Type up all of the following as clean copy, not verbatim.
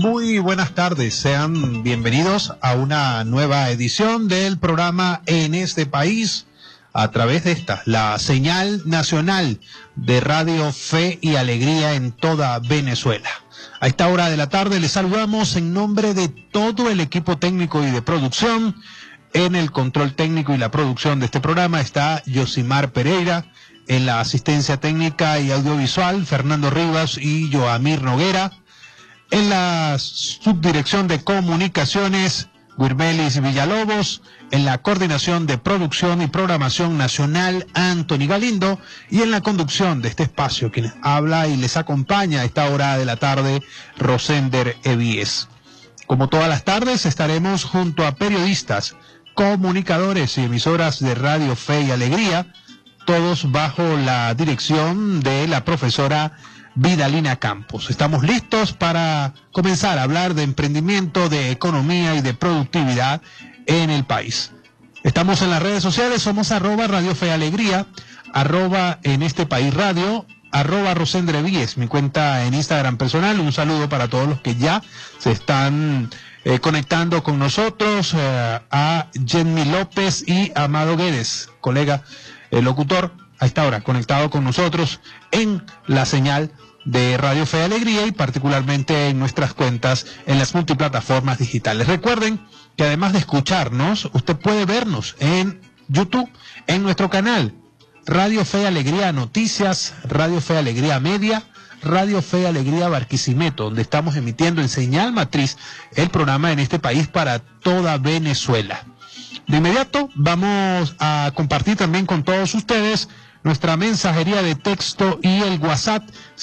Muy buenas tardes, sean bienvenidos a una nueva edición del programa En este País, a través de la señal nacional de Radio Fe y Alegría en toda Venezuela. A esta hora de la tarde les saludamos en nombre de todo el equipo técnico y de producción. En el control técnico y la producción de este programa está Yosimar Pereira, en la asistencia técnica y audiovisual Fernando Rivas y Joamir Noguera. En la subdirección de comunicaciones, Guirmelis Villalobos. En la coordinación de producción y programación nacional, Anthony Galindo. Y en la conducción de este espacio, quien habla y les acompaña a esta hora de la tarde, Rosender Evíes. Como todas las tardes, estaremos junto a periodistas, comunicadores y emisoras de Radio Fe y Alegría, todos bajo la dirección de la profesora Vidalina Campos. Estamos listos para comenzar a hablar de emprendimiento, de economía y de productividad en el país. Estamos en las redes sociales, somos @Radio Fe y Alegría, @En este País Radio, @Rosendre Víez, mi cuenta en Instagram personal. Un saludo para todos los que ya se están conectando con nosotros, a Jenny López y Amado Guedes, colega locutor, a esta hora conectado con nosotros en la señal de Radio Fe y Alegría y particularmente en nuestras cuentas en las multiplataformas digitales. Recuerden que además de escucharnos, usted puede vernos en YouTube, en nuestro canal Radio Fe y Alegría Noticias, Radio Fe y Alegría Media, Radio Fe y Alegría Barquisimeto, donde estamos emitiendo en señal matriz el programa En este País para toda Venezuela. De inmediato vamos a compartir también con todos ustedes nuestra mensajería de texto y el WhatsApp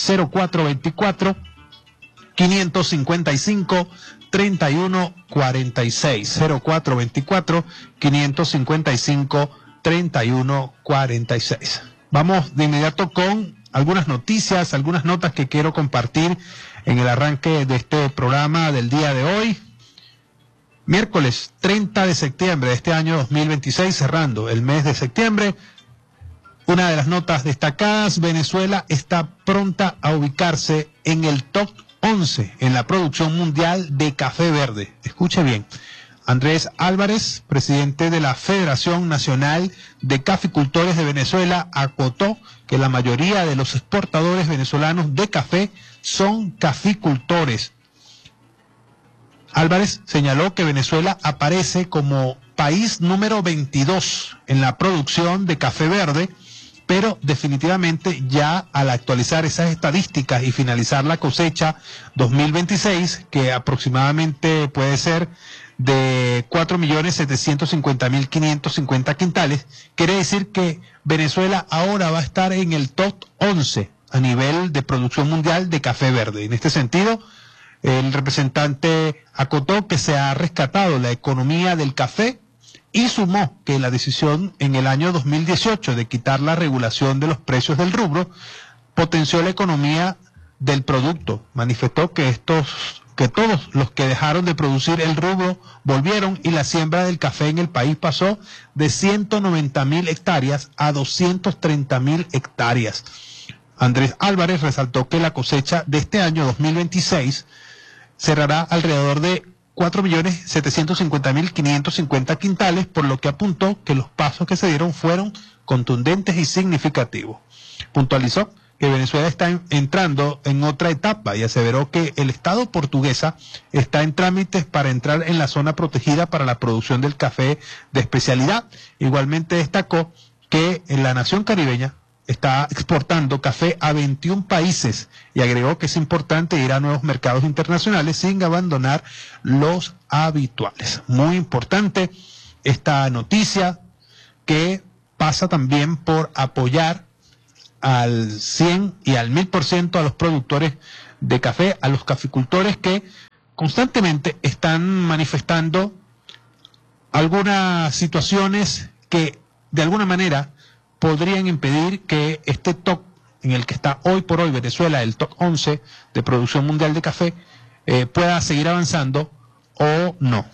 0424-555-3146. 0424-555-3146. Vamos de inmediato con algunas noticias, algunas notas que quiero compartir en el arranque de este programa del día de hoy. Miércoles 30 de septiembre de este año 2026, cerrando el mes de septiembre. Una de las notas destacadas: Venezuela está pronta a ubicarse en el top 11 en la producción mundial de café verde. Escuche bien. Andrés Álvarez, presidente de la Federación Nacional de Caficultores de Venezuela, acotó que la mayoría de los exportadores venezolanos de café son caficultores. Álvarez señaló que Venezuela aparece como país número 22 en la producción de café verde, pero definitivamente ya al actualizar esas estadísticas y finalizar la cosecha 2026, que aproximadamente puede ser de 4.750.550 quintales, quiere decir que Venezuela ahora va a estar en el top 11 a nivel de producción mundial de café verde. En este sentido, el representante acotó que se ha rescatado la economía del café y sumó que la decisión en el año 2018 de quitar la regulación de los precios del rubro potenció la economía del producto. Manifestó que todos los que dejaron de producir el rubro volvieron y la siembra del café en el país pasó de 190.000 hectáreas a 230.000 hectáreas. Andrés Álvarez resaltó que la cosecha de este año 2026 cerrará alrededor de 4.750.550 quintales, por lo que apuntó que los pasos que se dieron fueron contundentes y significativos. Puntualizó que Venezuela está entrando en otra etapa y aseveró que el Estado portuguesa está en trámites para entrar en la zona protegida para la producción del café de especialidad. Igualmente destacó que en la nación caribeña está exportando café a 21 países y agregó que es importante ir a nuevos mercados internacionales sin abandonar los habituales. Muy importante esta noticia, que pasa también por apoyar al 100 y al 1000% a los productores de café, a los caficultores que constantemente están manifestando algunas situaciones que de alguna manera podrían impedir que este top en el que está hoy por hoy Venezuela, el top 11 de producción mundial de café, pueda seguir avanzando o no.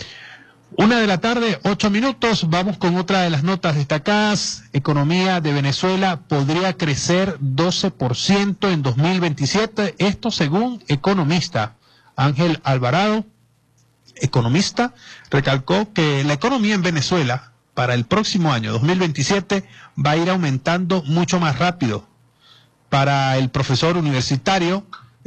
1:08 p.m, vamos con otra de las notas destacadas. Economía de Venezuela podría crecer 12% en 2027, esto según economista Ángel Alvarado, economista, recalcó que la economía en Venezuela para el próximo año 2027 va a ir aumentando mucho más rápido. Para el profesor universitario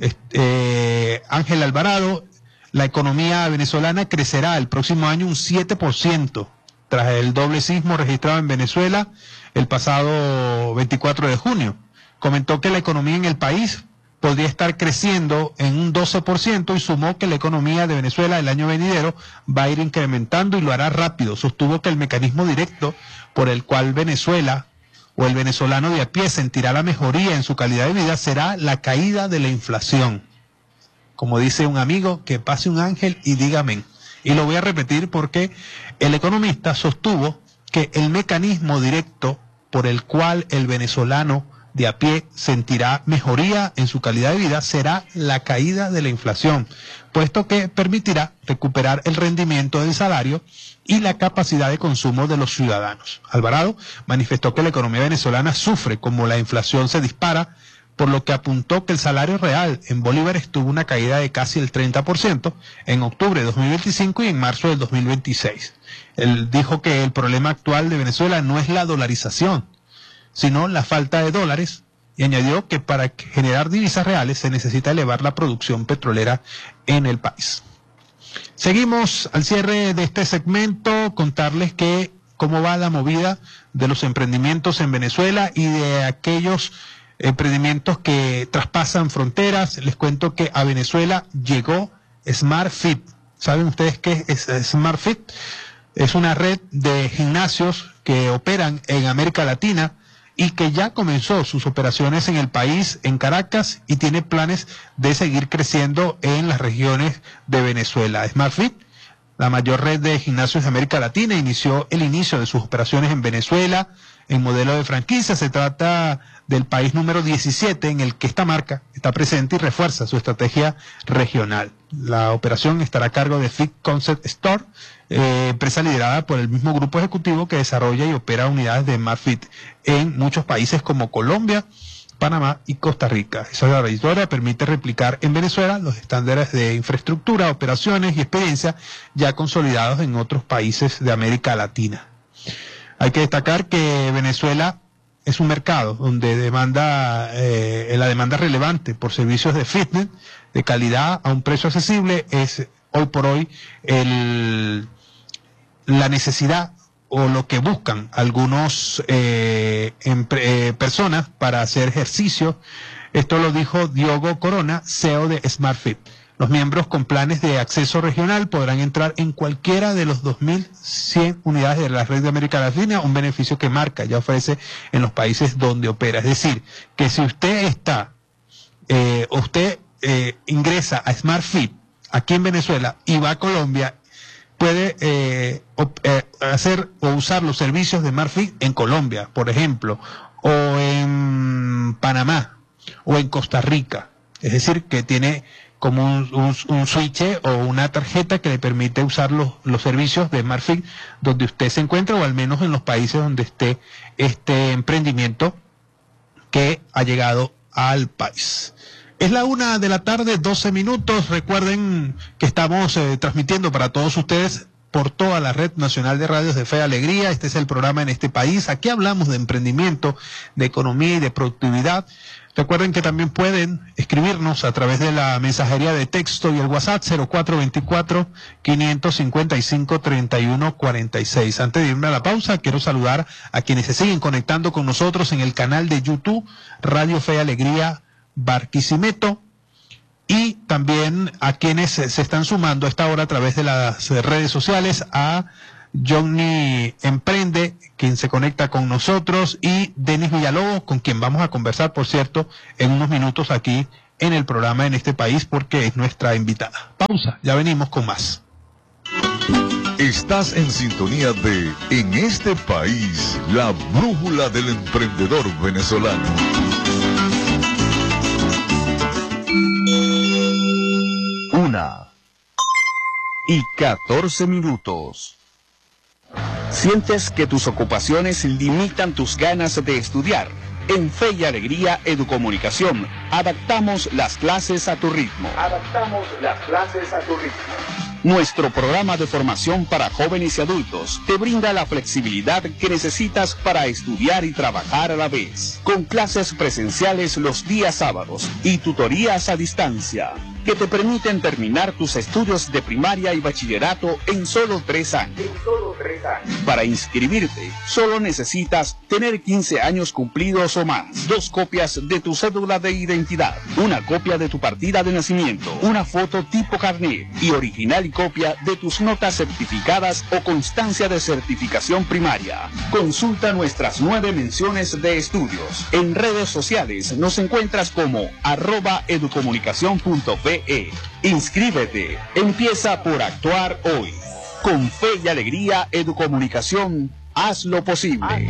Ángel Alvarado, la economía venezolana crecerá el próximo año un 7%, tras el doble sismo registrado en Venezuela el pasado 24 de junio. Comentó que la economía en el país podría estar creciendo en un 12% y sumó que la economía de Venezuela el año venidero va a ir incrementando y lo hará rápido. Sostuvo que el mecanismo directo por el cual Venezuela o el venezolano de a pie sentirá la mejoría en su calidad de vida será la caída de la inflación. Como dice un amigo, que pase un ángel y diga amén. Y lo voy a repetir porque el economista sostuvo que el mecanismo directo por el cual el venezolano de a pie sentirá mejoría en su calidad de vida será la caída de la inflación, puesto que permitirá recuperar el rendimiento del salario y la capacidad de consumo de los ciudadanos. Alvarado manifestó que la economía venezolana sufre como la inflación se dispara, por lo que apuntó que el salario real en bolívares tuvo una caída de casi el 30% en octubre de 2025 y en marzo del 2026. Él dijo que el problema actual de Venezuela no es la dolarización, sino la falta de dólares, y añadió que para generar divisas reales se necesita elevar la producción petrolera en el país. Seguimos al cierre de este segmento, contarles que cómo va la movida de los emprendimientos en Venezuela y de aquellos emprendimientos que traspasan fronteras. Les cuento que a Venezuela llegó SmartFit. ¿Saben ustedes qué es SmartFit? Es una red de gimnasios que operan en América Latina y que ya comenzó sus operaciones en el país, en Caracas, y tiene planes de seguir creciendo en las regiones de Venezuela. SmartFit, la mayor red de gimnasios de América Latina, inició de sus operaciones en Venezuela en modelo de franquicia. Se trata del país número 17 en el que esta marca está presente y refuerza su estrategia regional. La operación estará a cargo de Fit Concept Store, empresa liderada por el mismo grupo ejecutivo que desarrolla y opera unidades de SmartFit en muchos países como Colombia, Panamá y Costa Rica. Esa trayectoria permite replicar en Venezuela los estándares de infraestructura, operaciones y experiencia ya consolidados en otros países de América Latina. Hay que destacar que Venezuela es un mercado donde la demanda relevante por servicios de fitness de calidad a un precio accesible es hoy por hoy la necesidad o lo que buscan algunos personas para hacer ejercicio. Esto lo dijo Diogo Corona, CEO de SmartFit. Los miembros con planes de acceso regional podrán entrar en cualquiera de los 2.100 unidades de la red de América Latina, un beneficio que Marca ya ofrece en los países donde opera. Es decir, que si usted ingresa a SmartFit aquí en Venezuela y va a Colombia, puede hacer o usar los servicios de SmartFit en Colombia, por ejemplo, o en Panamá, o en Costa Rica. Es decir, que tiene como un switch o una tarjeta que le permite usar los servicios de SmartFit donde usted se encuentra, o al menos en los países donde esté este emprendimiento que ha llegado al país. Es la 1:00 p.m. Recuerden que estamos transmitiendo para todos ustedes por toda la red nacional de radios de Fe y Alegría. Este es el programa En este País. Aquí hablamos de emprendimiento, de economía y de productividad. Recuerden que también pueden escribirnos a través de la mensajería de texto y el WhatsApp 0424-555-3146. Antes de irme a la pausa, quiero saludar a quienes se siguen conectando con nosotros en el canal de YouTube Radio Fe y Alegría Barquisimeto, y también a quienes se están sumando a esta hora a través de las redes sociales, a Johnny Emprende, quien se conecta con nosotros, y Denis Villalobos, con quien vamos a conversar, por cierto, en unos minutos aquí en el programa En este País, porque es nuestra invitada. Pausa, ya venimos con más. Estás en sintonía de En este País, la brújula del emprendedor venezolano. 1:14. ¿Sientes que tus ocupaciones limitan tus ganas de estudiar? En Fe y Alegría Educomunicación, adaptamos las clases a tu ritmo. Nuestro programa de formación para jóvenes y adultos te brinda la flexibilidad que necesitas para estudiar y trabajar a la vez, con clases presenciales los días sábados y tutorías a distancia, que te permiten terminar tus estudios de primaria y bachillerato en solo 3 años. Para inscribirte, solo necesitas tener 15 años cumplidos o más, 2 copias de tu cédula de identidad, una copia de tu partida de nacimiento, una foto tipo carnet y original y copia de tus notas certificadas o constancia de certificación primaria. Consulta nuestras 9 menciones de estudios. En redes sociales nos encuentras como @educomunicacion.fe. Inscríbete. Empieza por actuar hoy. Con Fe y Alegría Educomunicación, haz lo posible.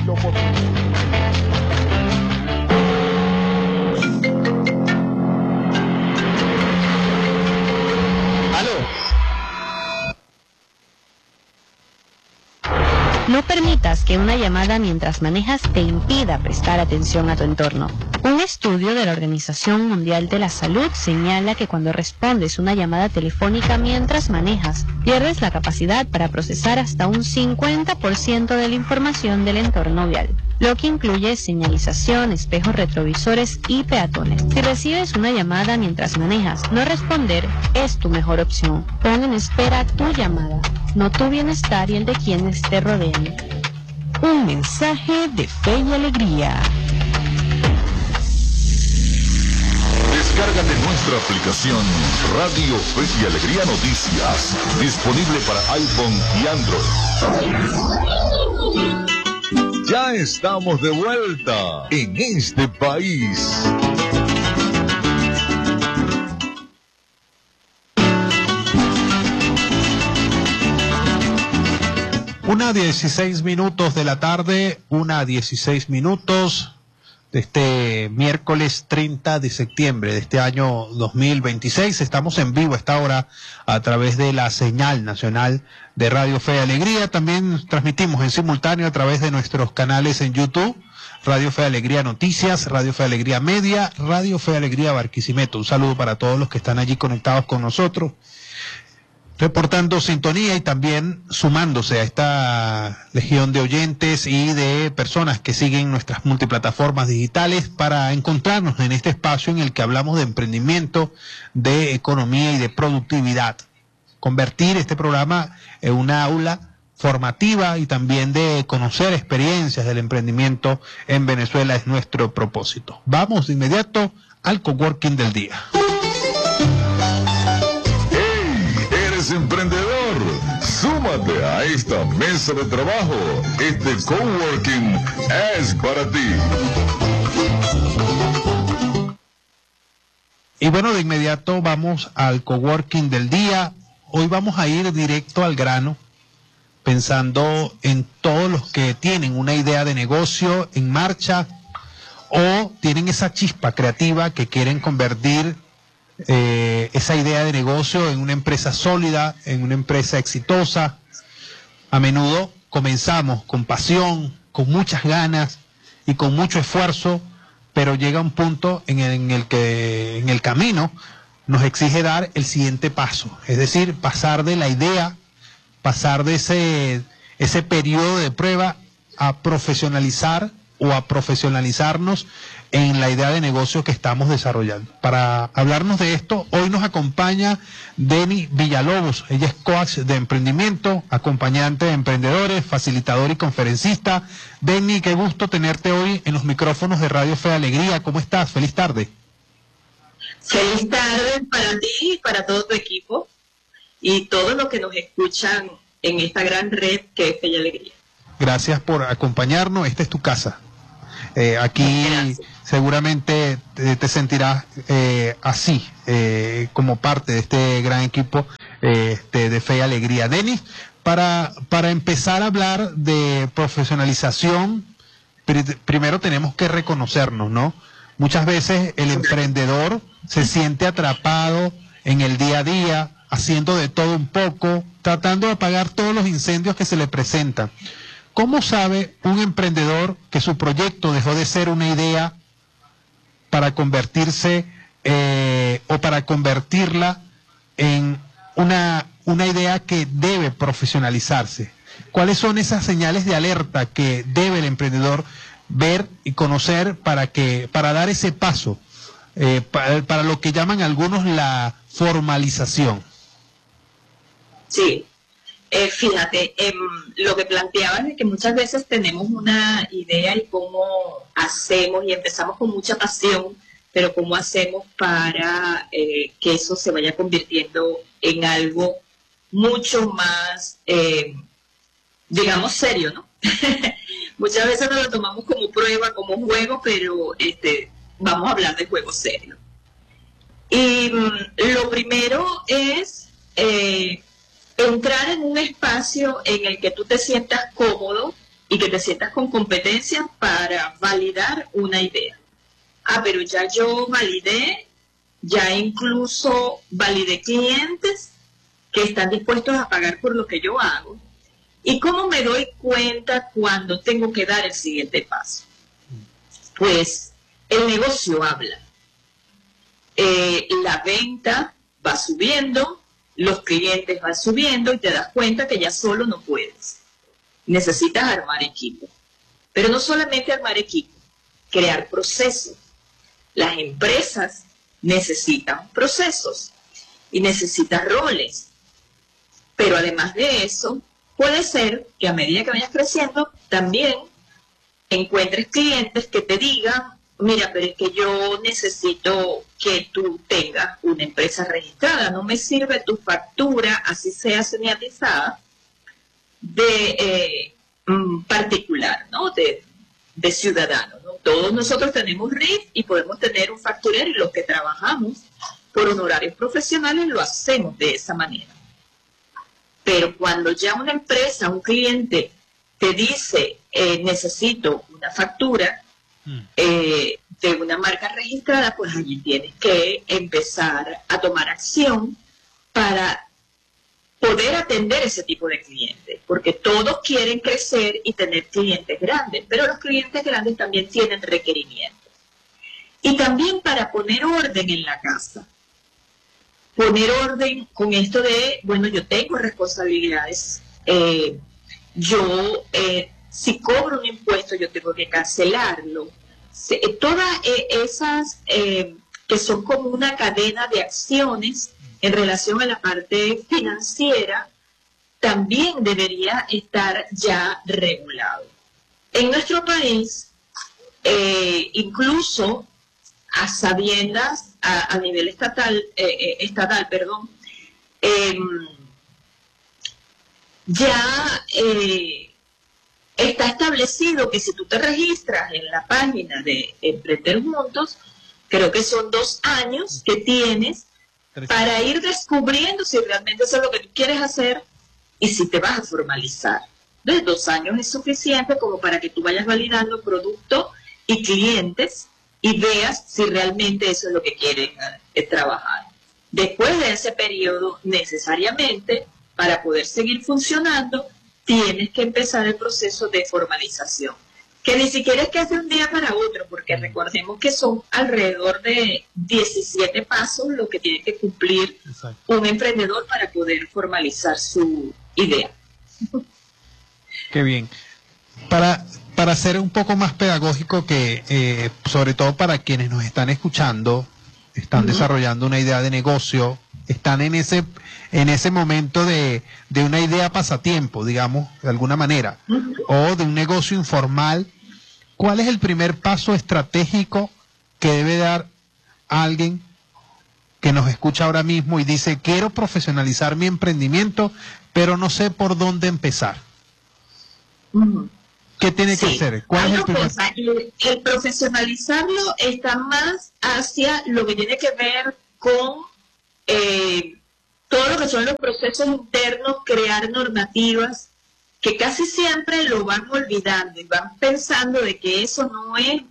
No permitas que una llamada mientras manejas te impida prestar atención a tu entorno. Un estudio de la Organización Mundial de la Salud señala que cuando respondes una llamada telefónica mientras manejas, pierdes la capacidad para procesar hasta un 50% de la información del entorno vial, lo que incluye señalización, espejos retrovisores y peatones. Si recibes una llamada mientras manejas, no responder es tu mejor opción. Pon en espera tu llamada, no tu bienestar y el de quienes te rodean. Un mensaje de Fe y Alegría. Descárgate nuestra aplicación Radio Fe y Alegría Noticias, disponible para iPhone y Android. Ya estamos de vuelta en este país. Una 16 minutos de la tarde, 1:16 de este miércoles 30 de septiembre de este año 2026. Estamos en vivo a esta hora a través de la señal nacional de Radio Fe y Alegría. También transmitimos en simultáneo a través de nuestros canales en YouTube, Radio Fe y Alegría Noticias, Radio Fe y Alegría Media, Radio Fe y Alegría Barquisimeto. Un saludo para todos los que están allí conectados con nosotros, reportando sintonía y también sumándose a esta legión de oyentes y de personas que siguen nuestras multiplataformas digitales para encontrarnos en este espacio en el que hablamos de emprendimiento, de economía y de productividad. Convertir este programa en una aula formativa y también de conocer experiencias del emprendimiento en Venezuela es nuestro propósito. Vamos de inmediato al coworking del día. Emprendedor, súmate a esta mesa de trabajo. Este coworking es para ti. Y bueno, de inmediato vamos al coworking del día. Hoy vamos a ir directo al grano, pensando en todos los que tienen una idea de negocio en marcha o tienen esa chispa creativa que quieren convertir esa idea de negocio en una empresa sólida, en una empresa exitosa. A menudo comenzamos con pasión, con muchas ganas y con mucho esfuerzo, pero llega un punto en el que en el camino nos exige dar el siguiente paso, es decir, pasar de la idea, pasar de ese periodo de prueba a profesionalizar o a profesionalizarnos en la idea de negocio que estamos desarrollando. Para hablarnos de esto, hoy nos acompaña Denny Villalobos. Ella es coach de emprendimiento, acompañante de emprendedores, facilitador y conferencista. Denny, qué gusto tenerte hoy en los micrófonos de Radio Fe y Alegría. ¿Cómo estás? Feliz tarde. Feliz tarde para ti y para todo tu equipo y todos los que nos escuchan en esta gran red que es Fe y Alegría. Gracias por acompañarnos. Esta es tu casa. Aquí seguramente te sentirás así, como parte de este gran equipo de Fe y Alegría. Denis, para empezar a hablar de profesionalización, primero tenemos que reconocernos, ¿no? Muchas veces el emprendedor se siente atrapado en el día a día, haciendo de todo un poco, tratando de apagar todos los incendios que se le presentan. ¿Cómo sabe un emprendedor que su proyecto dejó de ser una idea para convertirse o para convertirla en una idea que debe profesionalizarse? ¿Cuáles son esas señales de alerta que debe el emprendedor ver y conocer para dar ese paso, para lo que llaman algunos la formalización? Sí, fíjate, lo que planteabas es que muchas veces tenemos una idea y cómo hacemos, y empezamos con mucha pasión, pero cómo hacemos para que eso se vaya convirtiendo en algo mucho más, digamos, serio, ¿no? Muchas veces nos lo tomamos como prueba, como juego, pero vamos a hablar de juego serio. Y lo primero es entrar en un espacio en el que tú te sientas cómodo y que te sientas con competencia para validar una idea. Pero ya yo validé, ya incluso validé clientes que están dispuestos a pagar por lo que yo hago. ¿Y cómo me doy cuenta cuando tengo que dar el siguiente paso? Pues el negocio habla. La venta va subiendo, los clientes van subiendo y te das cuenta que ya solo no puedes. Necesitas armar equipo. Pero no solamente armar equipo, crear procesos. Las empresas necesitan procesos y necesitan roles. Pero además de eso, puede ser que a medida que vayas creciendo, también encuentres clientes que te digan, mira, pero es que yo necesito que tú tengas una empresa registrada. No me sirve tu factura, así sea señalizada, de particular, ¿no? De ciudadano, ¿no? Todos nosotros tenemos RIF y podemos tener un facturero, y los que trabajamos por honorarios profesionales lo hacemos de esa manera. Pero cuando ya una empresa, un cliente, te dice, necesito una factura de una marca registrada, pues allí tienes que empezar a tomar acción para poder atender ese tipo de clientes, porque todos quieren crecer y tener clientes grandes, pero los clientes grandes también tienen requerimientos. Y también para poner orden en la casa. Poner orden con esto de, bueno, yo tengo responsabilidades, si cobro un impuesto yo tengo que cancelarlo. Todas esas que son como una cadena de acciones en relación a la parte financiera, también debería estar ya regulado. En nuestro país, incluso a sabiendas, a nivel estatal, ya está establecido que si tú te registras en la página de Emprender Juntos, creo que son 2 años que tienes para ir descubriendo si realmente eso es lo que tú quieres hacer y si te vas a formalizar. Entonces, 2 años es suficiente como para que tú vayas validando producto y clientes y veas si realmente eso es lo que quieren trabajar. Después de ese periodo, necesariamente, para poder seguir funcionando, tienes que empezar el proceso de formalización, que ni siquiera es que hace un día para otro, porque recordemos que son alrededor de 17 pasos lo que tiene que cumplir un emprendedor para poder formalizar su idea. Qué bien. Para ser un poco más pedagógico, que sobre todo para quienes nos están escuchando, están desarrollando una idea de negocio, están en ese momento de una idea pasatiempo, digamos, de alguna manera, o de un negocio informal, ¿cuál es el primer paso estratégico que debe dar alguien que nos escucha ahora mismo y dice, quiero profesionalizar mi emprendimiento, pero no sé por dónde empezar? ¿Qué tiene que hacer? ¿Cuál es el primer? El profesionalizarlo está más hacia lo que tiene que ver con todo lo que son los procesos internos, crear normativas, que casi siempre lo van olvidando y van pensando de que eso no es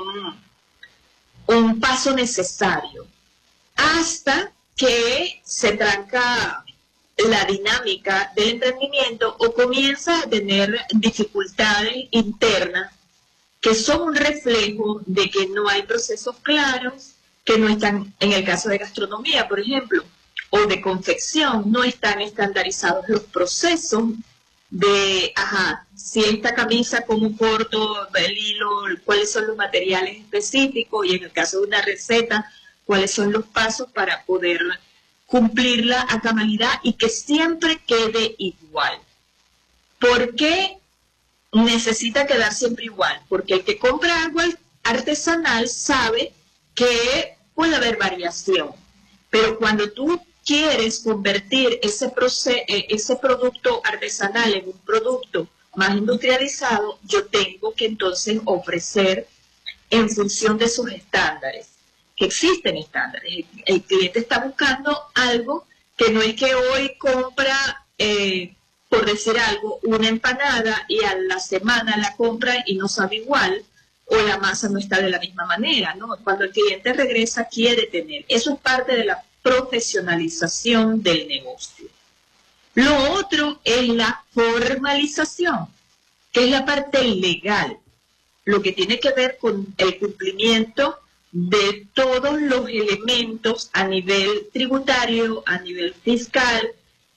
un paso necesario, hasta que se tranca la dinámica del emprendimiento o comienza a tener dificultades internas que son un reflejo de que no hay procesos claros, que no están, en el caso de gastronomía, por ejemplo, o de confección, no están estandarizados los procesos de, si esta camisa, cómo corto el hilo, cuáles son los materiales específicos, y en el caso de una receta, cuáles son los pasos para poder cumplirla a cabalidad y que siempre quede igual. ¿Por qué necesita quedar siempre igual? Porque el que compra algo artesanal sabe que puede haber variación, pero cuando tú quieres convertir ese producto artesanal en un producto más industrializado, yo tengo que entonces ofrecer en función de sus estándares, que existen estándares. El cliente está buscando algo que no es que hoy compra, por decir algo, una empanada y a la semana la compra y no sabe igual, o la masa no está de la misma manera, ¿no? Cuando el cliente regresa quiere tener. Eso es parte de la profesionalización del negocio. Lo otro es la formalización, que es la parte legal, lo que tiene que ver con el cumplimiento de todos los elementos a nivel tributario, a nivel fiscal.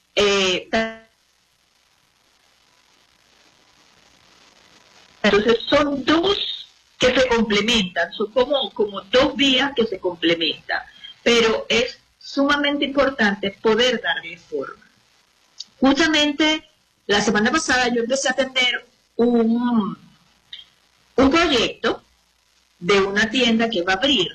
Entonces son dos que se complementan, son como dos vías que se complementan, pero es sumamente importante poder darle forma. Justamente la semana pasada yo empecé a atender un proyecto de una tienda que va a abrir.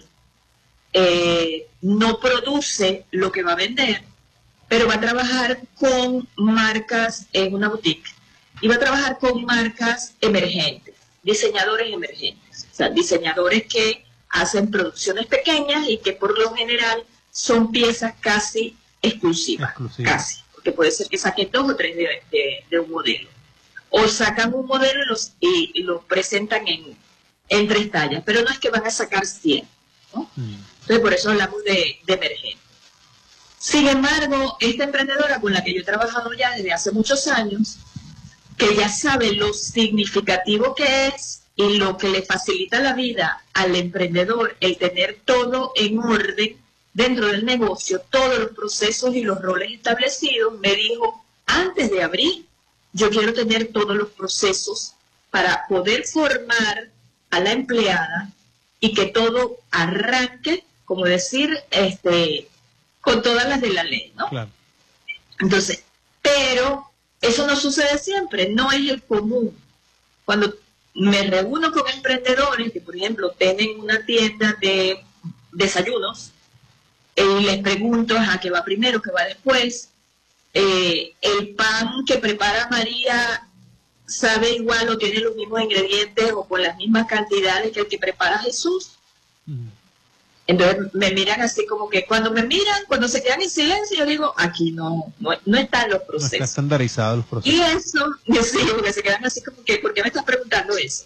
No produce lo que va a vender, pero va a trabajar con marcas en una boutique y va a trabajar con marcas emergentes, diseñadores emergentes, o sea, diseñadores que hacen producciones pequeñas y que por lo general son piezas casi exclusivas. Casi, porque puede ser que saquen 2 o 3 de un modelo, o sacan un modelo y lo presentan en 3 tallas, pero no es que van a sacar 100, ¿no? Entonces por eso hablamos de emergente. Sin embargo, esta emprendedora con la que yo he trabajado ya desde hace muchos años, que ya sabe lo significativo que es y lo que le facilita la vida al emprendedor el tener todo en orden dentro del negocio, todos los procesos y los roles establecidos, me dijo, antes de abrir, yo quiero tener todos los procesos para poder formar a la empleada y que todo arranque, como decir, con todas las de la ley, ¿no? Claro. Entonces, pero eso no sucede siempre, no es el común. Cuando me reúno con emprendedores que, por ejemplo, tienen una tienda de desayunos, y les pregunto a qué va primero, qué va después, el pan que prepara María sabe igual o tiene los mismos ingredientes o con las mismas cantidades que el que prepara Jesús. Entonces me miran así como que cuando me miran, cuando se quedan en silencio, yo digo, aquí no están los procesos. No está estandarizado los procesos. Y eso, sí, porque se quedan así como que, ¿por qué me estás preguntando eso?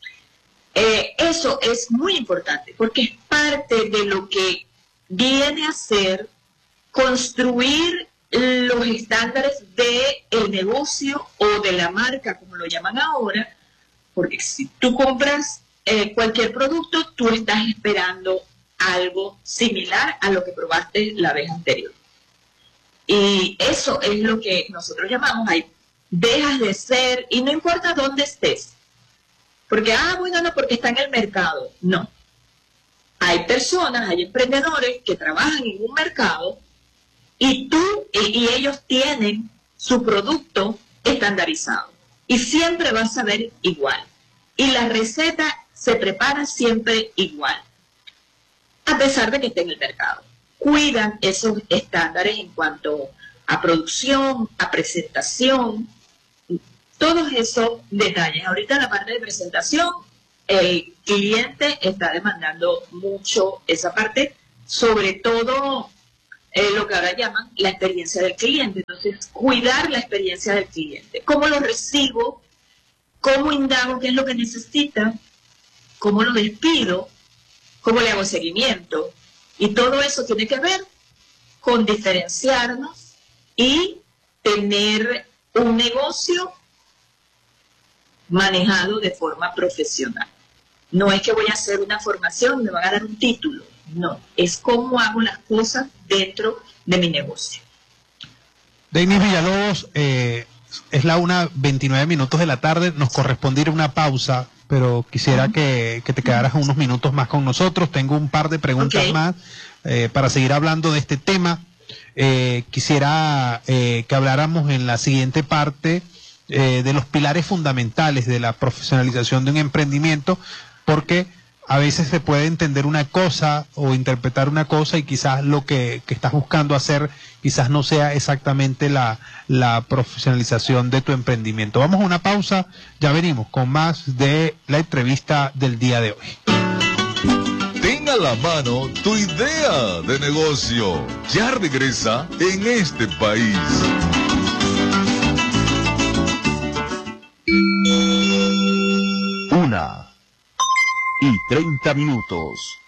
Eso es muy importante, porque es parte de lo que viene a ser construir los estándares del negocio o de la marca, como lo llaman ahora, porque si tú compras cualquier producto, tú estás esperando algo similar a lo que probaste la vez anterior. Y eso es lo que nosotros llamamos, ahí dejas de ser, y no importa dónde estés, porque, bueno, no, porque está en el mercado, no. Hay personas, hay emprendedores que trabajan en un mercado y ellos tienen su producto estandarizado y siempre vas a ver igual. Y la receta se prepara siempre igual, a pesar de que esté en el mercado. Cuidan esos estándares en cuanto a producción, a presentación, todos esos detalles. Ahorita en la parte de presentación, el cliente está demandando mucho esa parte, sobre todo lo que ahora llaman la experiencia del cliente. Entonces, cuidar la experiencia del cliente. ¿Cómo lo recibo? ¿Cómo indago qué es lo que necesita? ¿Cómo lo despido? ¿Cómo le hago seguimiento? Y todo eso tiene que ver con diferenciarnos y tener un negocio manejado de forma profesional. No es que voy a hacer una formación, me van a dar un título. No, es cómo hago las cosas dentro de mi negocio. Denis Villalobos, es la 1:29 de la tarde, nos corresponde ir a una pausa, pero quisiera que te quedaras unos minutos más con nosotros. Tengo un par de preguntas más para seguir hablando de este tema. Quisiera que habláramos en la siguiente parte de los pilares fundamentales de la profesionalización de un emprendimiento, porque a veces se puede entender una cosa o interpretar una cosa y quizás lo que estás buscando hacer quizás no sea exactamente la profesionalización de tu emprendimiento. Vamos a una pausa, ya venimos con más de la entrevista del día de hoy. Ten a la mano tu idea de negocio. Ya regresa En Este País. 1:30.